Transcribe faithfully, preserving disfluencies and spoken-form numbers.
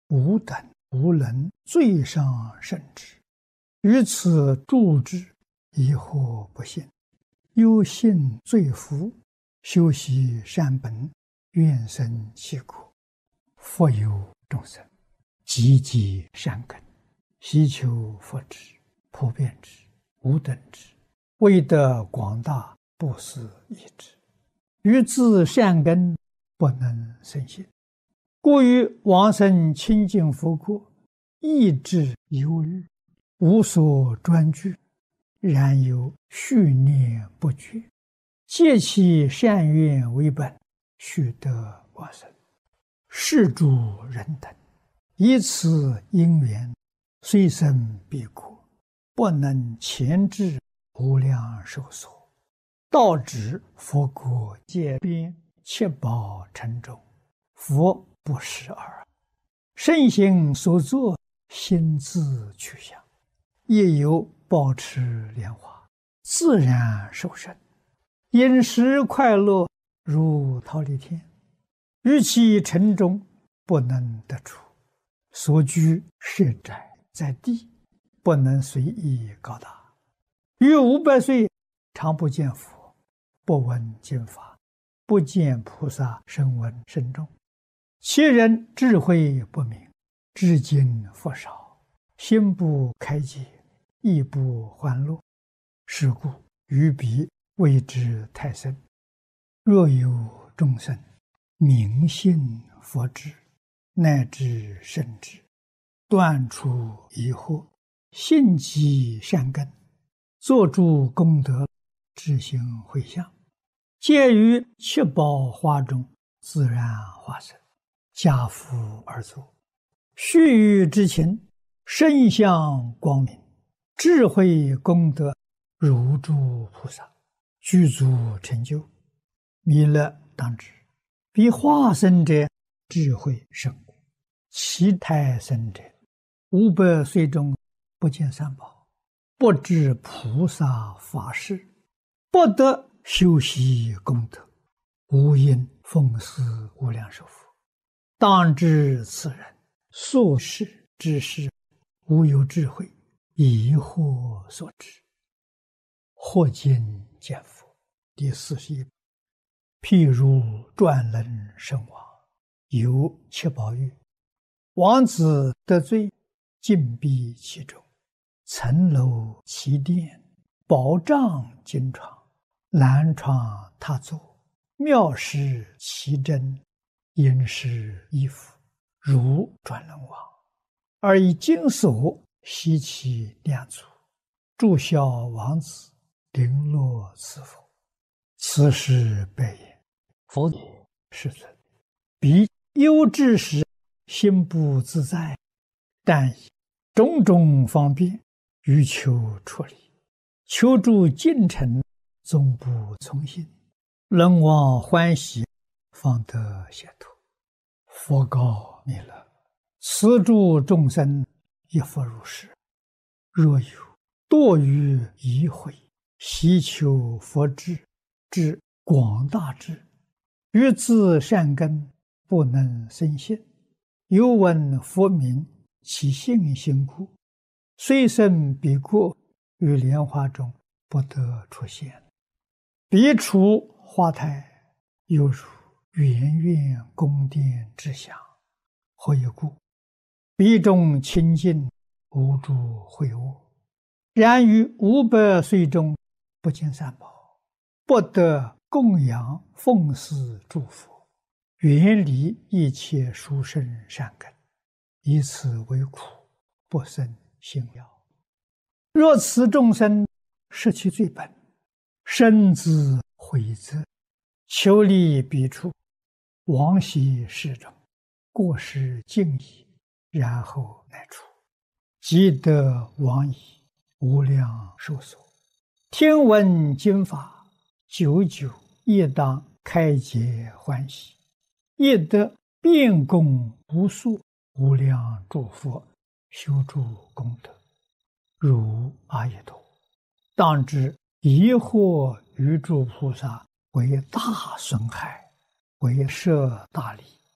吾等无能罪上甚之，于此助之，疑惑不信。忧信罪福，修习善本，愿生其国。复有众生，积积善根，希求佛之，普遍之，无等之，为得广大不思议之。于自善根不能生信，故于往生清净佛国，意志忧虑，无所专具，然有续念不绝，借其善愿为本，须得往生。是诸人等，以此因缘，虽生彼国，不能前至无量寿所，到指佛国界边，切宝城中，佛不识耳。身行所作，心自去向，亦有保持莲花，自然受生，饮食快乐，如忉利天。于其城中，不能得出，所居设宅在地，不能随意高大。于五百岁，常不见佛，不闻经法，不见菩萨声闻甚众。其人智慧不明，至今佛少，心不开解，意不欢乐。是故于彼谓之太深。若有众生明信佛智，乃至深知，断除疑惑，信积善根，作诸功德，知行回向，皆于七宝花中自然化身，家福而作。须臾之情，身相光明，智慧功德如诸菩萨，具足成就。弥勒当知，彼化身者智慧甚广，其胎生者五百岁中不见三宝，不知菩萨法事，不得修习功德，无因奉祀无量寿佛。当知此人所事之事，无有智慧，疑惑所致。或今见佛第四十一。譬如转轮圣王，有七宝玉，王子得罪，禁闭其中，层楼其殿，宝帐金床，兰床榻座，妙饰其珍，殷实衣服，如转轮王，而以金锁悉其两足，祝孝王子，绫罗赐佛。此时白言：佛也，世尊，彼忧至时，心不自在，但以种种方便，欲求出离，求助近臣，终不从心。人王欢喜，方得解脱。佛告弥勒：此诸众生，亦复如是。若有堕于疑慧，希求佛智，之广大智，于自善根，不能生信，犹闻佛名，其信心故，虽生彼国，于莲花中不得出现。彼处花台，犹如圆圆宫殿之祥。何以故？彼中清净，无诸秽恶。然于五百岁中，不见三宝，不得供养奉祀诸佛，远离一切殊胜善根，以此为苦，不生信了。若此众生失其罪本，深自悔责，求离彼处，往昔世中，过失尽已，然后乃出，即得往矣，无量寿所。听闻经法，久久亦当开解欢喜，亦得遍供无数无量诸佛，修诸功德，如阿逸多。当知疑惑于诸菩萨，为大损害，为摄大利，